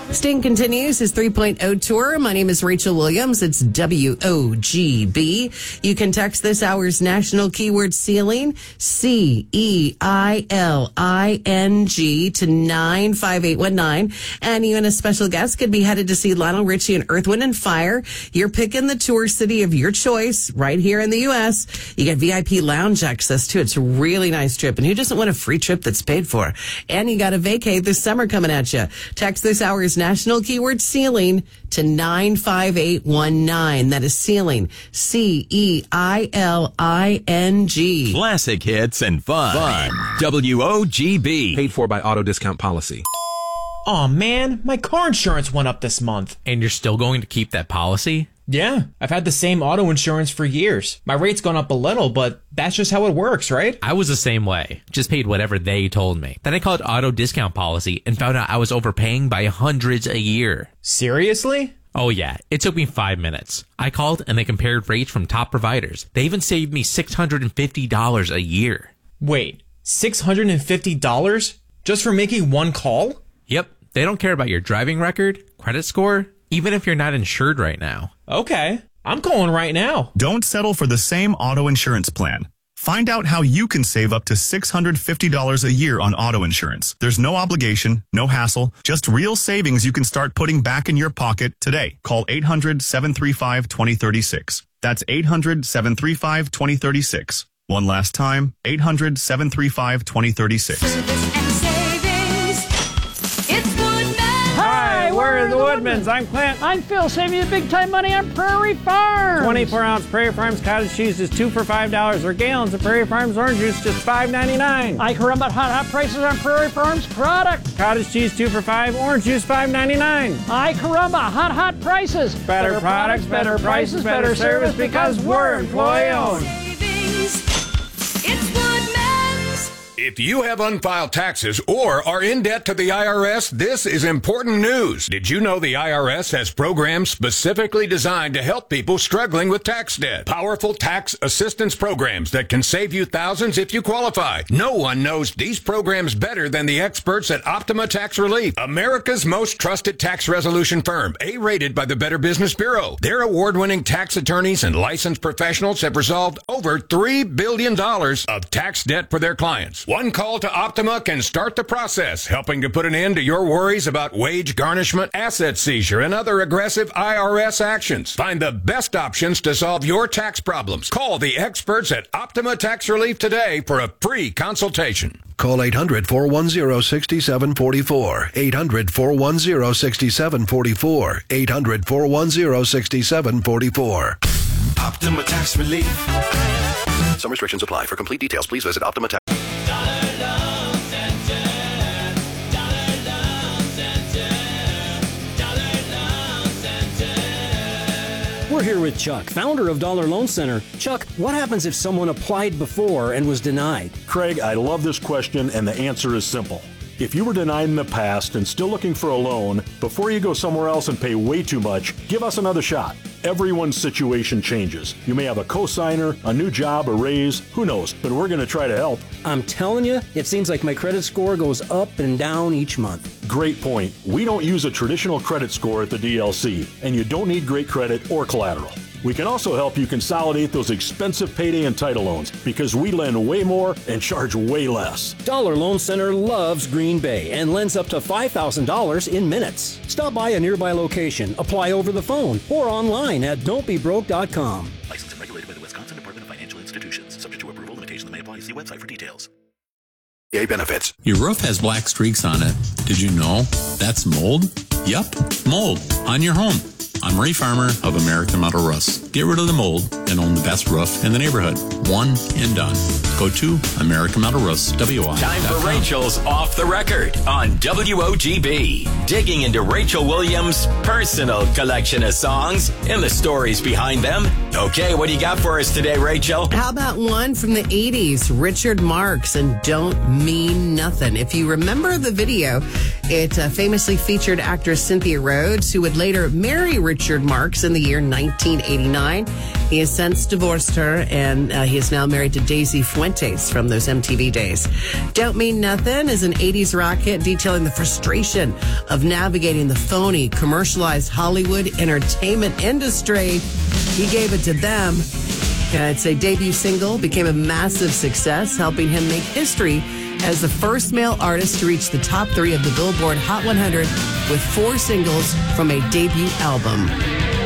Sting continues his 3.0 tour. My name is Rachel Williams. It's WOGB. You can text this hour's national keyword ceiling, CEILING, to 95819. And you and a special guest could be headed to see Lionel Richie and Earth, Wind & Fire. You're picking the tour city of your choice right here in the U.S. You get VIP lounge access, too. It's a really nice trip. And who doesn't want a free trip that's paid for? And you got a vacay this summer coming at you. Text this hour's national keyword ceiling to 95819. That is ceiling, CEILING. Classic hits and fun. WOGB. Paid for by Auto Discount Policy. Aw, man, my car insurance went up this month. And you're still going to keep that policy? Yeah, I've had the same auto insurance for years. My rate's gone up a little, but that's just how it works, right? I was the same way. Just paid whatever they told me. Then I called Auto Discount Policy and found out I was overpaying by hundreds a year. Seriously? Oh yeah, it took me 5 minutes. I called and they compared rates from top providers. They even saved me $650 a year. Wait, $650? Just for making one call? Yep, they don't care about your driving record, credit score, even if you're not insured right now. Okay, I'm calling right now. Don't settle for the same auto insurance plan. Find out how you can save up to $650 a year on auto insurance. There's no obligation, no hassle, just real savings you can start putting back in your pocket today. Call 800-735-2036. That's 800-735-2036. One last time, 800-735-2036. We're the Woodmans. I'm Clint. I'm Phil. Saving you big time money on Prairie Farms. 24-ounce Prairie Farms cottage cheese is 2 for $5, or gallons of Prairie Farms orange juice just $5.99. I can run about hot prices on Prairie Farms products. Cottage cheese 2 for $5, orange juice $5.99. I caramba, hot prices. Better products, better prices, better service, because we're employee owned. It's Woodman's. If you have unfiled taxes or are in debt to the IRS, this is important news. Did you know the IRS has programs specifically designed to help people struggling with tax debt? Powerful tax assistance programs that can save you thousands if you qualify. No one knows these programs better than the experts at Optima Tax Relief, America's most trusted tax resolution firm, A-rated by the Better Business Bureau. Their award-winning tax attorneys and licensed professionals have resolved over $3 billion of tax debt for their clients. One call to Optima can start the process, helping to put an end to your worries about wage garnishment, asset seizure, and other aggressive IRS actions. Find the best options to solve your tax problems. Call the experts at Optima Tax Relief today for a free consultation. Call 800-410-6744. 800-410-6744. 800-410-6744. Optima Tax Relief. Some restrictions apply. For complete details, please visit Optima Tax. We're here with Chuck, founder of Dollar Loan Center. Chuck, what happens if someone applied before and was denied? Craig, I love this question, and the answer is simple. If you were denied in the past and still looking for a loan, before you go somewhere else and pay way too much, give us another shot. Everyone's situation changes. You may have a cosigner, a new job, a raise, who knows, but we're going to try to help. I'm telling you, it seems like my credit score goes up and down each month. Great point. We don't use a traditional credit score at the DLC, and you don't need great credit or collateral. We can also help you consolidate those expensive payday and title loans because we lend way more and charge way less. Dollar Loan Center loves Green Bay and lends up to $5,000 in minutes. Stop by a nearby location, apply over the phone, or online at don'tbebroke.com. Licensed and regulated by the Wisconsin Department of Financial Institutions. Subject to approval, limitations may apply. See website for details. Benefits. Your roof has black streaks on it. Did you know that's mold? Yup, mold on your home. I'm Ray Farmer of American Metal Roofs. Get rid of the mold and own the best roof in the neighborhood. One and done. Go to American Metal Roofs, WI. Time for Rachel's Off the Record on WOGB. Digging into Rachel Williams' personal collection of songs and the stories behind them. Okay, what do you got for us today, Rachel? How about one from the 80s, Richard Marx and Don't Mean Nothing. If you remember the video, It famously featured actress Cynthia Rhodes, who would later marry Richard Marx in the year 1989. He has since divorced her, and he is now married to Daisy Fuentes from those MTV days. Don't Mean Nothing is an 80s rock hit detailing the frustration of navigating the phony, commercialized Hollywood entertainment industry. He gave it to them. It's a debut single, became a massive success, helping him make history as the first male artist to reach the top 3 of the Billboard Hot 100 with 4 singles from a debut album.